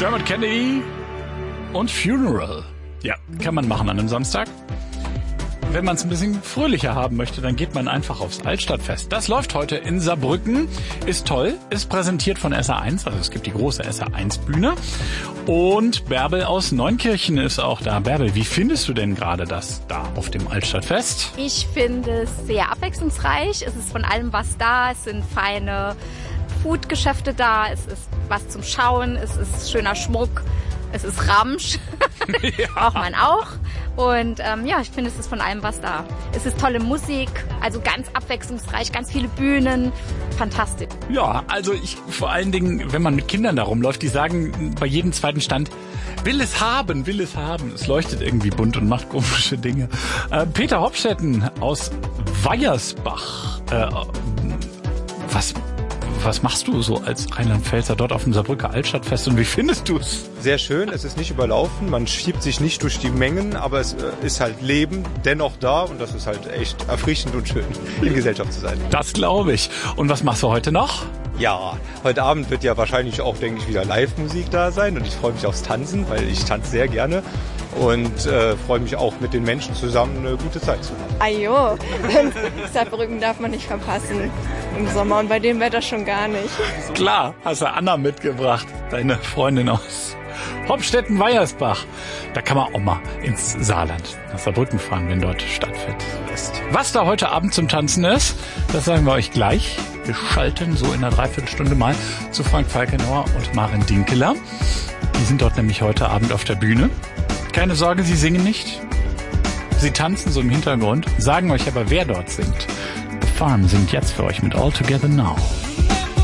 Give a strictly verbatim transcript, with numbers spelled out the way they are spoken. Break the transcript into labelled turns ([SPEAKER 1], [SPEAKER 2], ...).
[SPEAKER 1] Dermot Kennedy und Funeral. Ja, kann man machen an einem Samstag. Wenn man es ein bisschen fröhlicher haben möchte, dann geht man einfach aufs Altstadtfest. Das läuft heute in Saarbrücken, ist toll, ist präsentiert von S R eins, also es gibt die große S R eins Bühne. Und Bärbel aus Neunkirchen ist auch da. Bärbel, wie findest du denn gerade das da auf dem Altstadtfest?
[SPEAKER 2] Ich finde es sehr abwechslungsreich. Es ist von allem was da. Es sind feine Foodgeschäfte da. Es ist was zum Schauen. Es ist schöner Schmuck. Es ist Ramsch. Ja. Braucht man auch. Und ähm, ja, ich finde, es ist von allem was da. Es ist tolle Musik, also ganz abwechslungsreich, ganz viele Bühnen. Fantastisch.
[SPEAKER 1] Ja, also ich vor allen Dingen, wenn man mit Kindern da rumläuft, die sagen bei jedem zweiten Stand, will es haben, will es haben. Es leuchtet irgendwie bunt und macht komische Dinge. Äh, Peter Hopstetten aus Weiersbach. Äh, was... Was machst du so als Rheinland-Pfälzer dort auf dem Saarbrücker Altstadtfest und wie findest du es?
[SPEAKER 3] Sehr schön, es ist nicht überlaufen, man schiebt sich nicht durch die Mengen, aber es ist halt Leben dennoch da und das ist halt echt erfrischend und schön, in Gesellschaft zu sein.
[SPEAKER 1] Das glaube ich. Und was machst du heute noch?
[SPEAKER 3] Ja, heute Abend wird ja wahrscheinlich auch, denke ich, wieder Live-Musik da sein und ich freue mich aufs Tanzen, weil ich tanze sehr gerne. Und äh, freue mich auch mit den Menschen zusammen eine gute Zeit zu haben.
[SPEAKER 4] Ajo, Saarbrücken darf man nicht verpassen im Sommer und bei dem Wetter schon gar nicht.
[SPEAKER 1] Klar, hast du Anna mitgebracht, deine Freundin aus Hopstetten-Weiersbach. Da kann man auch mal ins Saarland, nach Saarbrücken fahren, wenn dort stattfindet. Was da heute Abend zum Tanzen ist, das sagen wir euch gleich. Wir schalten so in einer Dreiviertelstunde mal zu Frank Falkenauer und Maren Dinkeler. Die sind dort nämlich heute Abend auf der Bühne. Keine Sorge, sie singen nicht. Sie tanzen so im Hintergrund, sagen euch aber, wer dort singt. The Farm singt jetzt für euch mit All Together Now.